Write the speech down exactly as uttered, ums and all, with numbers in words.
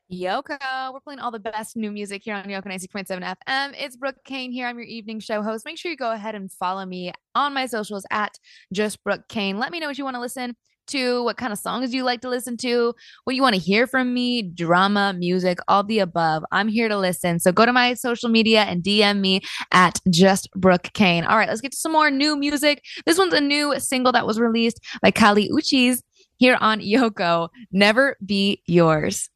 Yoko. We're playing all the best new music here on Yoko ninety-six point seven F M. It's Brooke Kane here. I'm your evening show host. Make sure you go ahead and follow me on my socials at just Brooke Kane. Let me know what you want to listen to, what kind of songs you like to listen to, what you want to hear from me, drama, music, all the above. I'm here to listen. So go to my social media and D M me at just Brooke Kane. All right, let's get to some more new music. This one's a new single that was released by Kali Uchis here on Yoko. Never Be Yours.